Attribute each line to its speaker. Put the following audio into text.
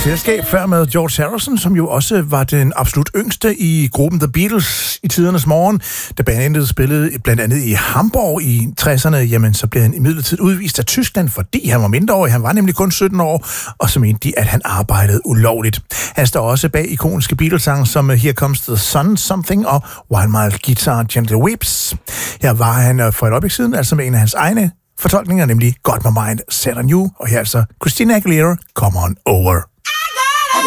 Speaker 1: selskab før med George Harrison, som jo også var den absolut yngste i gruppen The Beatles i tidernes morgen. Da bandet spillede blandt andet i Hamburg i 60'erne, jamen så blev han imidlertid udvist af Tyskland, fordi han var mindreårig. Han var nemlig kun 17 år, og så mente de, at han arbejdede ulovligt. Han står også bag ikoniske Beatles-sange som Here Comes the Sun Something og While My Guitar Gently Weeps. Her var han for et øjeblik siden, altså med en af hans egne fortolkninger, nemlig Got My Mind Set On You, og her altså Christina Aguilera, Come On Over.